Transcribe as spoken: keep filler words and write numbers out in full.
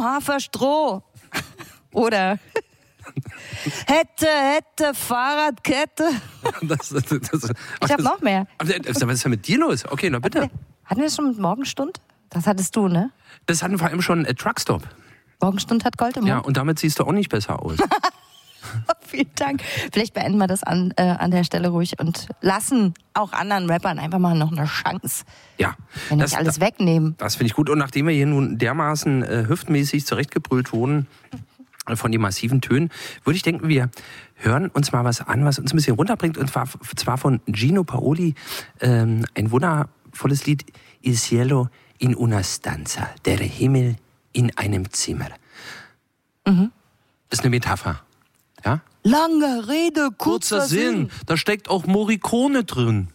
vom Haferstroh. Oder hätte, hätte, Fahrradkette. Das, das, das, ich habe noch mehr. Was ist denn mit dir los? Okay, na bitte. Hatten wir das schon mit Morgenstund? Das hattest du, ne? Das hatten vor allem schon äh, Truckstop. Morgenstund hat Gold im Mund. Ja, und damit siehst du auch nicht besser aus. Vielen Dank. Vielleicht beenden wir das an, äh, an der Stelle ruhig und lassen auch anderen Rappern einfach mal noch eine Chance. Ja. Wenn nicht alles da, wegnehmen. Das finde ich gut. Und nachdem wir hier nun dermaßen äh, hüftmäßig zurechtgebrüllt wurden äh, von den massiven Tönen, würde ich denken, wir hören uns mal was an, was uns ein bisschen runterbringt. Und zwar, zwar von Gino Paoli, ähm, ein wundervolles Lied, Il cielo in una stanza, der Himmel in einem Zimmer. Mhm. Das ist eine Metapher. Ja? Lange Rede, kurzer, kurzer Sinn. Sinn. Da steckt auch Morricone drin.